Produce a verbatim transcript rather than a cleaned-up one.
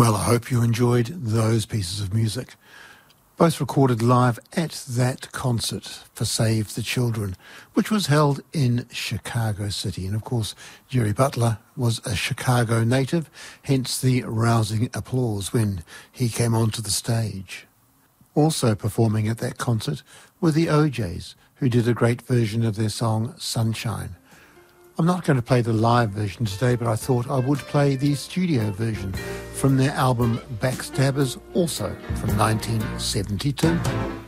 Well, I hope you enjoyed those pieces of music. Both recorded live at that concert for Save the Children, which was held in Chicago City. And of course, Jerry Butler was a Chicago native, hence the rousing applause when he came onto the stage. Also performing at that concert were the O Js, who did a great version of their song Sunshine. I'm not going to play the live version today, but I thought I would play the studio version from their album Backstabbers, also from nineteen seventy-two.